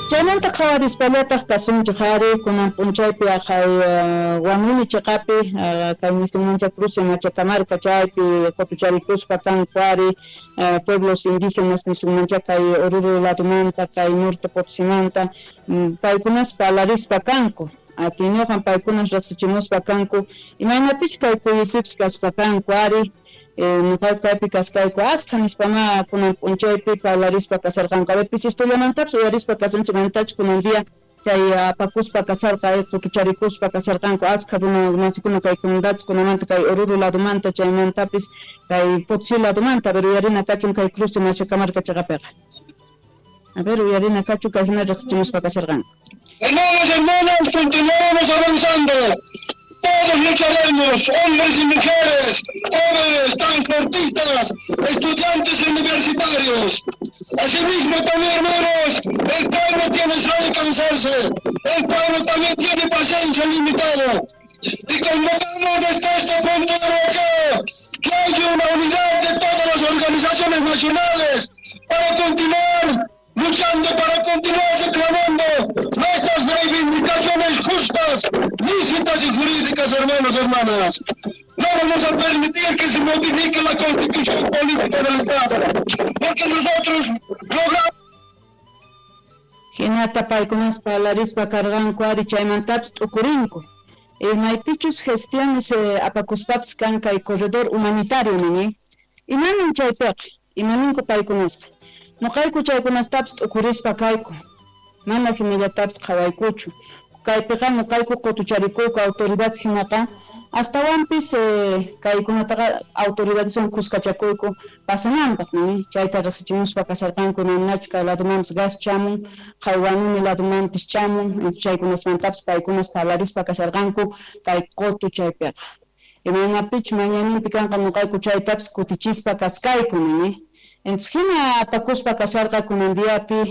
Chaymanta qhawarispallataj kasunchik qhari kunan p'unchaypi aqhay Guamuni chayqapi kay nisqunmancha Cruce Machacamarca chaypi qotucharikuspa kan qhari pueblos indígenas nisqunmancha kay Oruro ladumanta kay norte Potsimanta paykunas parlarispa kanku atiñuqan paykunas riqsichimuspa kanku imaynapichus kay kuyuypipas kaspa kanku ari nuqayqa kaypi kaskayku asqa nispama kunan p'unchaypi parlarispa kasarqanku a ver pis estudiamantapas uyarispa kasunchik mantachu kunan día chay apakuspa kasarqa qutucharikuspa kasarqanku asqa runa masikuna kay comunidades kunamanta kay Oruro ladumanta chaymantapis kay Potsi ladumanta a ver uyarina kachun kay Cruce Machacamarca chayqapiqa a ver uyarina kachun kay hina riqsichimuspa kasarqanku. Hermanos, hermanas, continuamos avanzando. Todos lucharemos, hombres y mujeres, jóvenes, transportistas, estudiantes universitarios. Asimismo también, hermanos, el pueblo tiene suele cansarse, el pueblo también tiene paciencia limitada. Y convocamos desde este punto de bloqueo que haya una unidad de todas las organizaciones nacionales para continuar luchando, para continuar reclamando nuestras reivindicaciones justas, lícitas y jurídicas, hermanos, hermanas. No vamos a permitir que se modifique la constitución política del Estado, porque nosotros logramos... Hinata paykunas parlarispa karqanku ari chaymantapis t'ukurinku. Maypichus gestiones apakuspapas kan kay corredor humanitario nini. Imanin chaypiqa, imaninku paykunasqa. Nuqayku chaykunastapas t'ukurispa kayku. Mana hinallatapis qhawaykuchu. Kaypiqa nuqayku qutucharikuyku autoridades hinaqa astawanpis kaykunataqa autoridadeswan kuskachakuyku pasananpaq nini. Chayta riqsichimuspa kasarqanku nanachu kay ladumanpas gas chamun, kay Guamuni ladumanpis chamun, chaykunasmantapas paykunas parlarispa kasarqanku kay qutu chaypiqa. Imanapichu mañaninpi kanqa nuqayku chaytapis kutichispa kaskayku nini. Entonces hina apakuspa kasarqa kunandiapi